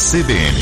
CBN.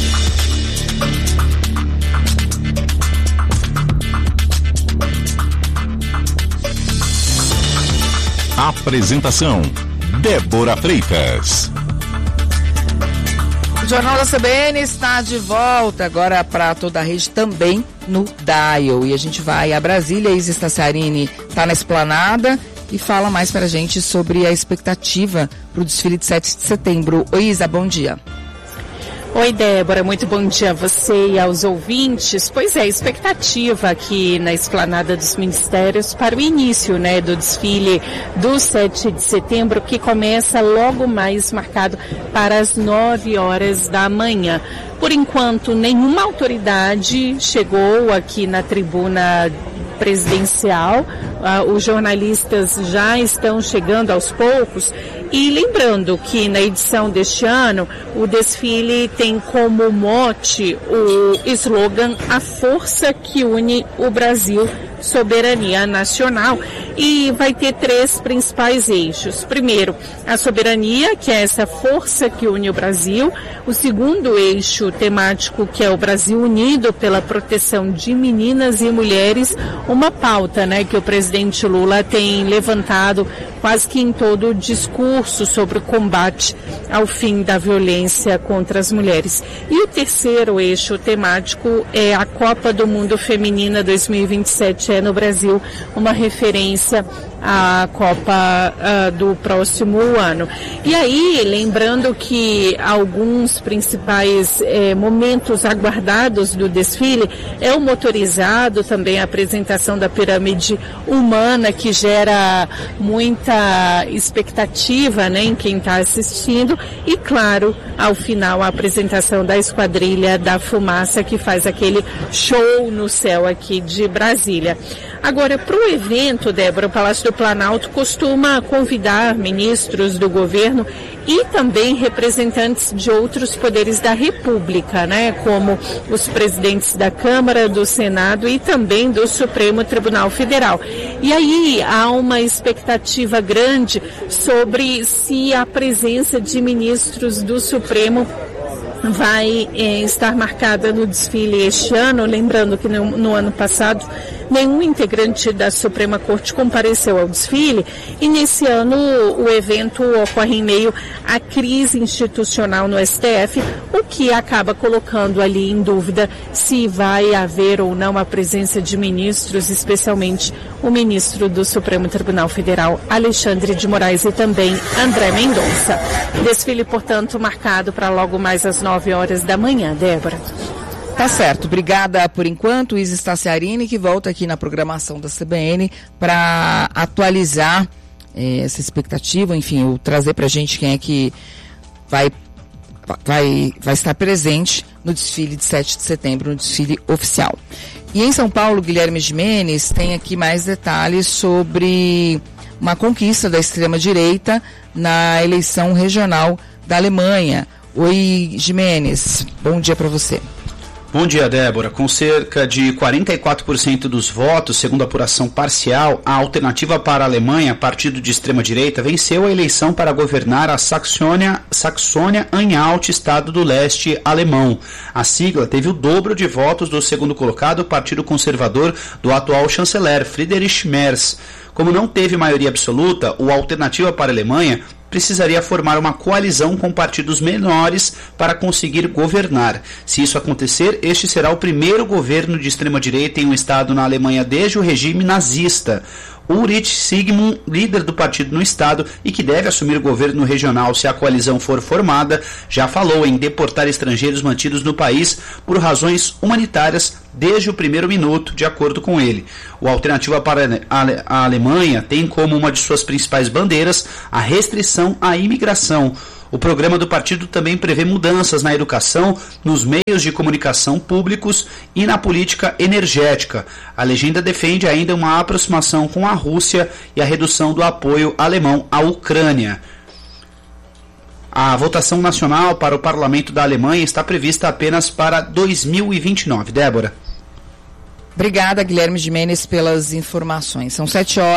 Apresentação: Débora Freitas. O Jornal da CBN está de volta agora para toda a rede, também no Dial. E a gente vai a Brasília. Isa Staciarini está na esplanada e fala mais para a gente sobre a expectativa para o desfile de 7 de setembro. Oi, Isa, bom dia. Oi, Débora, muito bom dia a você e aos ouvintes. Pois é, expectativa aqui na Esplanada dos Ministérios para o início, do desfile do 7 de setembro, que começa logo mais marcado para as 9 horas da manhã. Por enquanto, nenhuma autoridade chegou aqui na tribuna presidencial. Os jornalistas já estão chegando aos poucos. E lembrando que na edição deste ano, o desfile tem como mote o slogan "A Força que Une o Brasil, Soberania Nacional", e vai ter 3 principais eixos. Primeiro, a soberania, que é essa força que une o Brasil. O segundo eixo temático, que é o Brasil unido pela proteção de meninas e mulheres, uma pauta, que o presidente Lula tem levantado quase que em todo o discurso sobre o combate ao fim da violência contra as mulheres. E o terceiro eixo temático é a Copa do Mundo Feminina 2027 no Brasil, uma referência à Copa do próximo ano. E aí, lembrando que alguns principais momentos aguardados do desfile é o motorizado, também a apresentação da pirâmide humana, que gera muita expectativa, em quem está assistindo, e claro, ao final, a apresentação da Esquadrilha da Fumaça, que faz aquele show no céu aqui de Brasília. Agora, para o evento, Débora, o Palácio do Planalto costuma convidar ministros do governo e também representantes de outros poderes da República, como os presidentes da Câmara, do Senado e também do Supremo Tribunal Federal. E aí há uma expectativa grande sobre se a presença de ministros do Supremo vai estar marcada no desfile este ano. Lembrando que no ano passado nenhum integrante da Suprema Corte compareceu ao desfile, e nesse ano o evento ocorre em meio à crise institucional no STF, o que acaba colocando ali em dúvida se vai haver ou não a presença de ministros, especialmente o ministro do Supremo Tribunal Federal, Alexandre de Moraes, e também André Mendonça. Desfile, portanto, marcado para logo mais às 9 horas da manhã, Débora. Tá certo, obrigada por enquanto, Isa Staciarini, que volta aqui na programação da CBN para atualizar essa expectativa, enfim, trazer pra gente quem é que vai estar presente no desfile de 7 de setembro, no desfile oficial. E em São Paulo, Guilherme Gimenez tem aqui mais detalhes sobre uma conquista da extrema-direita na eleição regional da Alemanha. Oi, Gimenez, bom dia para você. Bom dia, Débora. Com cerca de 44% dos votos, segundo a apuração parcial, a Alternativa para a Alemanha, partido de extrema-direita, venceu a eleição para governar a Saxônia-Anhalt, estado do leste alemão. A sigla teve o dobro de votos do segundo colocado, o partido conservador do atual chanceler, Friedrich Merz. Como não teve maioria absoluta, o Alternativa para a Alemanha precisaria formar uma coalizão com partidos menores para conseguir governar. Se isso acontecer, este será o primeiro governo de extrema-direita em um estado na Alemanha desde o regime nazista. Ulrich Sigmund, líder do partido no estado e que deve assumir o governo regional se a coalizão for formada, já falou em deportar estrangeiros mantidos no país por razões humanitárias desde o primeiro minuto, de acordo com ele. O Alternativa para a Alemanha tem como uma de suas principais bandeiras a restrição à imigração. O programa do partido também prevê mudanças na educação, nos meios de comunicação públicos e na política energética. A legenda defende ainda uma aproximação com a Rússia e a redução do apoio alemão à Ucrânia. A votação nacional para o parlamento da Alemanha está prevista apenas para 2029. Débora. Obrigada, Guilherme Gimenez, pelas informações. São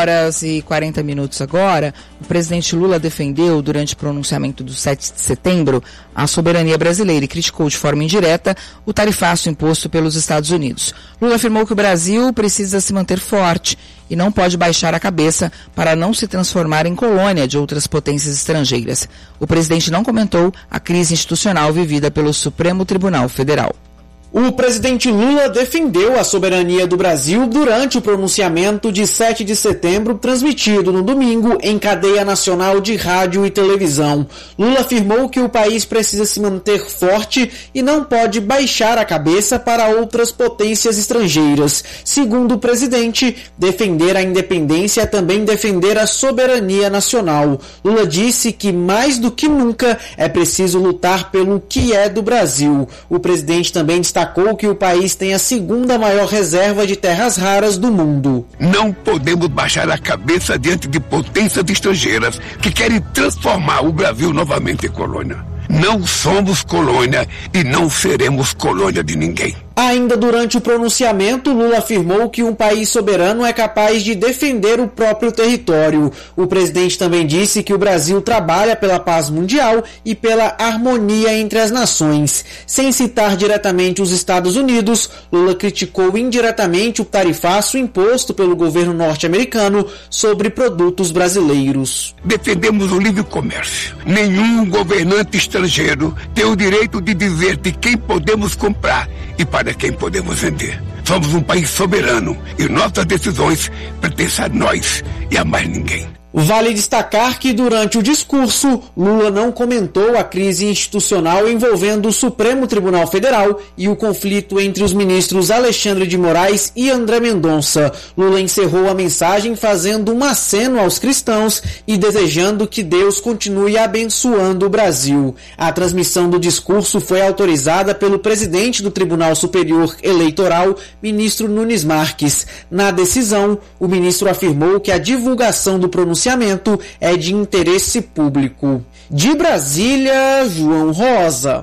7h40 agora. O presidente Lula defendeu, durante o pronunciamento do 7 de setembro, a soberania brasileira e criticou de forma indireta o tarifaço imposto pelos Estados Unidos. Lula afirmou que o Brasil precisa se manter forte e não pode baixar a cabeça para não se transformar em colônia de outras potências estrangeiras. O presidente não comentou a crise institucional vivida pelo Supremo Tribunal Federal. O presidente Lula defendeu a soberania do Brasil durante o pronunciamento de 7 de setembro, transmitido no domingo em cadeia nacional de rádio e televisão. Lula afirmou que o país precisa se manter forte e não pode baixar a cabeça para outras potências estrangeiras. Segundo o presidente, defender a independência é também defender a soberania nacional. Lula disse que mais do que nunca é preciso lutar pelo que é do Brasil. O presidente também destacou que o país tem a segunda maior reserva de terras raras do mundo. Não podemos baixar a cabeça diante de potências estrangeiras que querem transformar o Brasil novamente em colônia. Não somos colônia e não seremos colônia de ninguém. Ainda durante o pronunciamento, Lula afirmou que um país soberano é capaz de defender o próprio território. O presidente também disse que o Brasil trabalha pela paz mundial e pela harmonia entre as nações. Sem citar diretamente os Estados Unidos, Lula criticou indiretamente o tarifaço imposto pelo governo norte-americano sobre produtos brasileiros. Defendemos o livre comércio. Nenhum governante estrangeiro tem o direito de dizer de quem podemos comprar e para quem podemos vender. Somos um país soberano e nossas decisões pertencem a nós e a mais ninguém. Vale destacar que durante o discurso, Lula não comentou a crise institucional envolvendo o Supremo Tribunal Federal e o conflito entre os ministros Alexandre de Moraes e André Mendonça. Lula encerrou a mensagem fazendo um aceno aos cristãos e desejando que Deus continue abençoando o Brasil. A transmissão do discurso foi autorizada pelo presidente do Tribunal Superior Eleitoral, ministro Nunes Marques. Na decisão, o ministro afirmou que a divulgação do pronunciamento é de interesse público. De Brasília, João Rosa.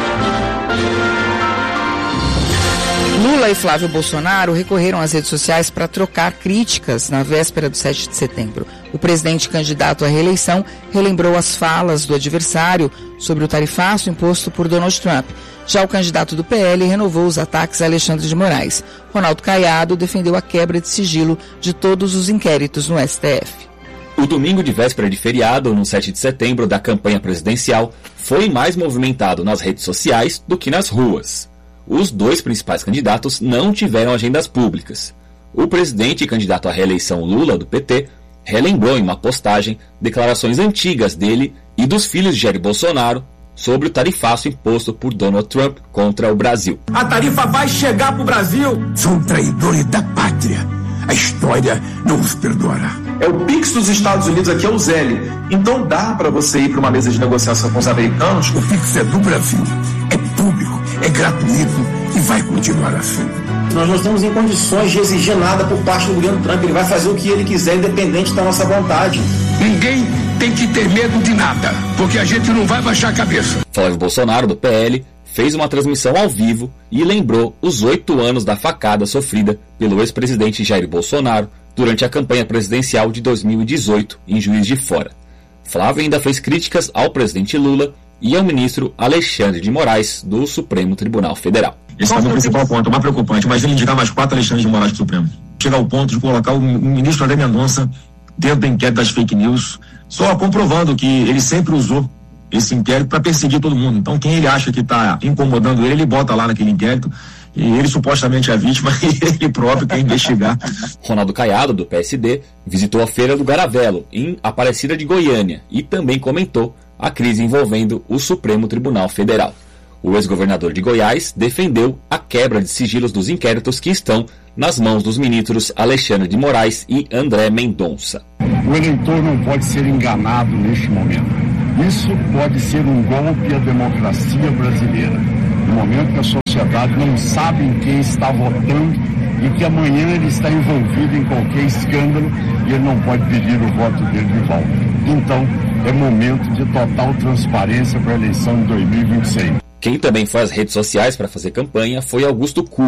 Lula e Flávio Bolsonaro recorreram às redes sociais para trocar críticas na véspera do 7 de setembro. O presidente candidato à reeleição relembrou as falas do adversário sobre o tarifaço imposto por Donald Trump. Já o candidato do PL renovou os ataques a Alexandre de Moraes. Ronaldo Caiado defendeu a quebra de sigilo de todos os inquéritos no STF. O domingo de véspera de feriado, no 7 de setembro, da campanha presidencial, foi mais movimentado nas redes sociais do que nas ruas. Os dois principais candidatos não tiveram agendas públicas. O presidente e candidato à reeleição Lula, do PT, relembrou em uma postagem declarações antigas dele e dos filhos de Jair Bolsonaro sobre o tarifaço imposto por Donald Trump contra o Brasil. A tarifa vai chegar para o Brasil. São traidores da pátria. A história não os perdoará. É o Pix dos Estados Unidos, aqui é o Zelle. Então dá para você ir para uma mesa de negociação com os americanos? O Pix é do Brasil, é público, é gratuito e vai continuar assim. Nós não estamos em condições de exigir nada por parte do governo Trump. Ele vai fazer o que ele quiser, independente da nossa vontade. Ninguém tem que ter medo de nada, porque a gente não vai baixar a cabeça. Flávio Bolsonaro, do PL, fez uma transmissão ao vivo e lembrou os 8 anos da facada sofrida pelo ex-presidente Jair Bolsonaro durante a campanha presidencial de 2018 em Juiz de Fora. Flávio ainda fez críticas ao presidente Lula e ao ministro Alexandre de Moraes, do Supremo Tribunal Federal. Esse é o principal ponto, o mais preocupante. Imagina indicar mais 4 Alexandres de Moraes do Supremo. Chegar ao ponto de colocar o ministro André Mendonça dentro da inquérito das fake news, só comprovando que ele sempre usou esse inquérito para perseguir todo mundo. Então, quem ele acha que está incomodando ele bota lá naquele inquérito, e ele supostamente é a vítima e ele próprio quer investigar. Ronaldo Caiado, do PSD, visitou a Feira do Garavelo, em Aparecida de Goiânia, e também comentou a crise envolvendo o Supremo Tribunal Federal. O ex-governador de Goiás defendeu a quebra de sigilos dos inquéritos que estão nas mãos dos ministros Alexandre de Moraes e André Mendonça. O eleitor não pode ser enganado neste momento. Isso pode ser um golpe à democracia brasileira. No momento que a sociedade não sabe em quem está votando e que amanhã ele está envolvido em qualquer escândalo e ele não pode pedir o voto dele de volta. Então, é momento de total transparência para a eleição de 2026. Quem também foi às redes sociais para fazer campanha foi Augusto Cury.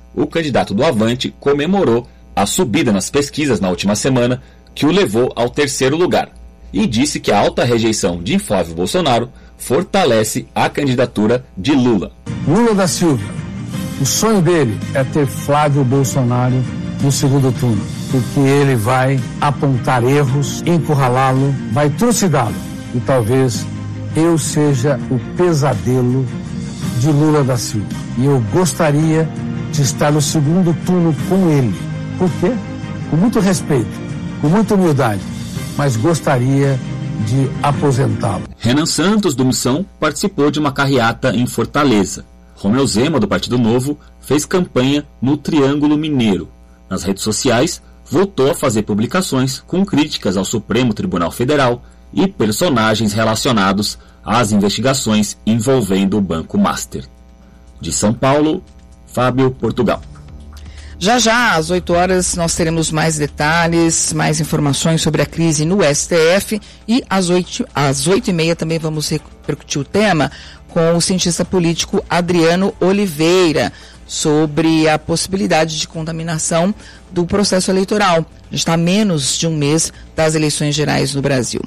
o candidato do Avante comemorou a subida nas pesquisas na última semana, que o levou ao 3º lugar, e disse que a alta rejeição de Flávio Bolsonaro fortalece a candidatura de Lula. Lula da Silva, o sonho dele é ter Flávio Bolsonaro no segundo turno, porque ele vai apontar erros, encurralá-lo, vai trucidá-lo, e talvez eu seja o pesadelo de Lula da Silva. E eu gostaria de estar no segundo turno com ele. Por quê? Com muito respeito, com muita humildade, mas gostaria de aposentá-lo. Renan Santos, do Missão, participou de uma carreata em Fortaleza. Romeu Zema, do Partido Novo, fez campanha no Triângulo Mineiro. Nas redes sociais, voltou a fazer publicações com críticas ao Supremo Tribunal Federal e personagens relacionados às investigações envolvendo o Banco Master. De São Paulo, Fábio Portugal. Já, às 8 horas, nós teremos mais detalhes, mais informações sobre a crise no STF e às 8h30 também vamos repercutir o tema com o cientista político Adriano Oliveira sobre a possibilidade de contaminação do processo eleitoral. A gente está a menos de um mês das eleições gerais no Brasil.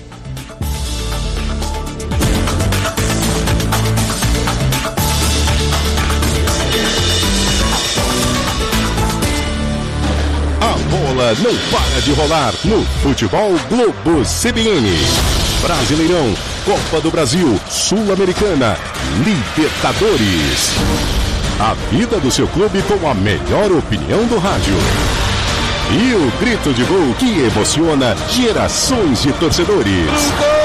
Não para de rolar no Futebol Globo CBN. Brasileirão, Copa do Brasil, Sul-Americana, Libertadores. A vida do seu clube com a melhor opinião do rádio. E o grito de gol que emociona gerações de torcedores.